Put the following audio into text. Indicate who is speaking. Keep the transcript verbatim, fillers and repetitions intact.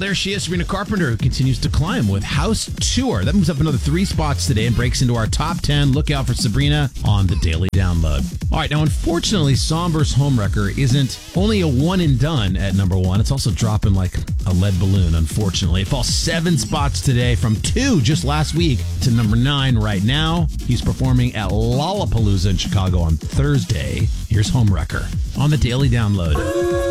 Speaker 1: there she is, Sabrina Carpenter, who continues to climb with House Tour. That moves up another three spots today and breaks into our top ten. Look out for Sabrina on the Daily Download. All right, now, unfortunately, Somber's Homewrecker isn't only a one and done at number one. It's also dropping like a lead balloon, unfortunately. It falls seven spots today from two just last week to number nine right now. He's performing at Lollapalooza in Chicago on Thursday. Here's Homewrecker on the Daily Download.